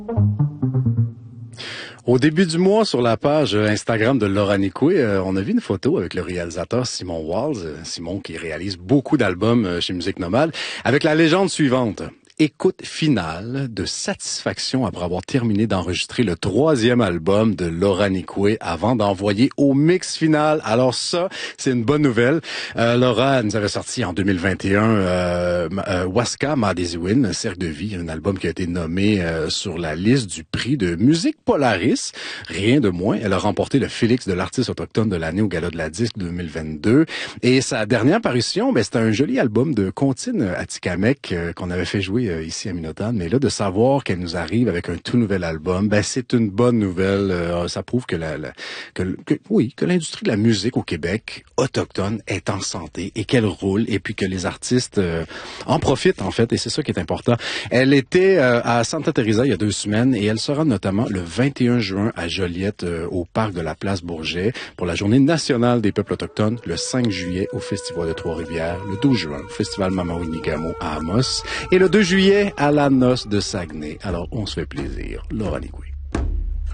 Au début du mois, sur la page Instagram de Laura Nicoué, on a vu une photo avec le réalisateur Simon Walls, Simon qui réalise beaucoup d'albums chez Musique Nomade, avec la légende suivante. Écoute finale de satisfaction après avoir terminé d'enregistrer le 3e album de Laura Nicoué avant d'envoyer au mix final. Alors ça, c'est une bonne nouvelle. Laura nous avait sorti en 2021 Waska Madesiwin, Cercle de vie, un album qui a été nommé sur la liste du prix de musique Polaris. Rien de moins. Elle a remporté le Félix de l'artiste autochtone de l'année au Gala de la Disque 2022. Et sa dernière parution, c'était un joli album de comptine atikamekw qu'on avait fait jouer ici à Minotan, mais là, de savoir qu'elle nous arrive avec un tout nouvel album, c'est une bonne nouvelle. Ça prouve que que l'industrie de la musique au Québec autochtone est en santé et qu'elle roule, et puis que les artistes en profitent, en fait, et c'est ça qui est important. Elle était à Santa Teresa il y a 2 semaines, et elle sera notamment le 21 juin à Joliette, au parc de la Place Bourget, pour la Journée nationale des peuples autochtones, le 5 juillet au Festival de Trois-Rivières, le 12 juin au Festival Mamawi-Nigamo à Amos, et le 2 juillet à la Noce de Saguenay. Alors, on se fait plaisir. Laura Nicoué.